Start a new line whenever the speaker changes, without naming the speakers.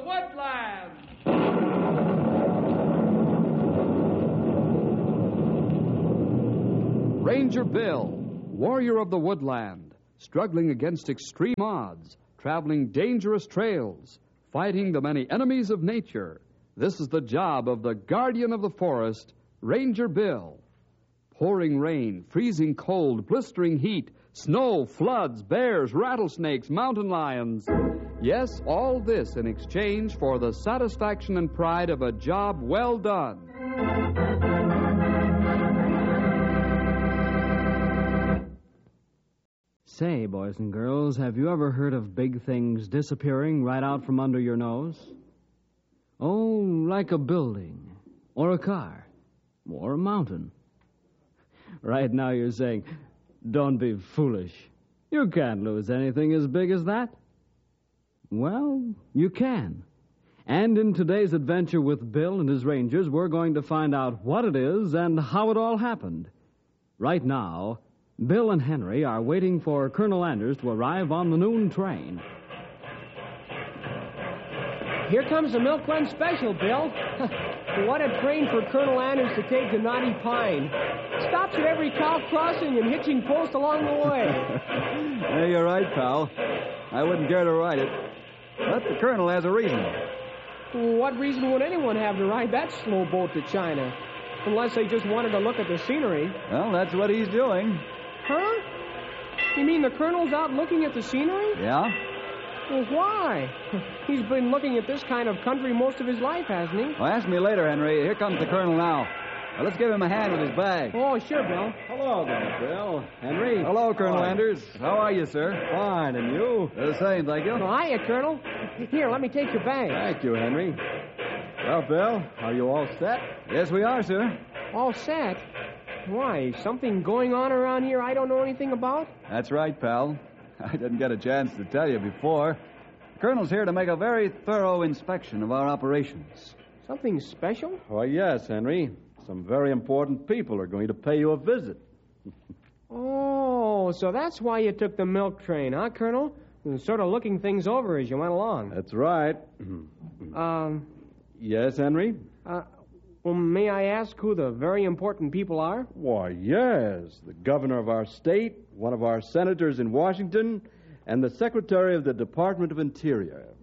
woodland.
Ranger Bill, warrior of the woodland, struggling against extreme odds, traveling dangerous trails, fighting the many enemies of nature. This is the job of the guardian of the forest, Ranger Bill. Pouring rain, freezing cold, blistering heat, snow, floods, bears, rattlesnakes, mountain lions. Yes, all this in exchange for the satisfaction and pride of a job well done.
Say, boys and girls, have you ever heard of big things disappearing right out from under your nose? Oh, like a building, or a car, or a mountain. Right now you're saying, don't be foolish. You can't lose anything as big as that. Well, you can. And in today's adventure with Bill and his Rangers, we're going to find out what it is and how it all happened. Right now, Bill and Henry are waiting for Colonel Anders to arrive on the noon train.
Here comes the Milk Run Special, Bill. What a train for Colonel Anders to take to Knotty Pine. Stops at every cow crossing and hitching post along the way.
Hey, you're right, pal. I wouldn't dare to ride it. But the Colonel has a reason.
What reason would anyone have to ride that slow boat to China? Unless they just wanted to look at the scenery.
Well, that's what he's doing.
Huh? You mean the Colonel's out looking at the scenery?
Yeah?
Well, why? He's been looking at this kind of country most of his life, hasn't he?
Well, ask me later, Henry. Here comes the Colonel now. Well, let's give him a hand with his bag.
Oh, sure, Bill.
Hello there, Bill. Henry.
Hello, Colonel Anders. How are you, sir?
Fine, and you?
The same, thank you.
Oh, hiya, Colonel. Here, let me take your bag.
Thank you, Henry. Well, Bill, are you all set?
Yes, we are, sir.
All set? Why, something going on around here I don't know anything about?
That's right, pal. I didn't get a chance to tell you before. The Colonel's here to make a very thorough inspection of our operations.
Something special?
Why, yes, Henry. Some very important people are going to pay you a visit.
Oh, so that's why you took the milk train, huh, Colonel? You were sort of looking things over as you went along.
That's right. Yes, Henry?
Well, may I ask who the very important people are?
Why, yes. The governor of our state, one of our senators in Washington, and the secretary of the Department of Interior.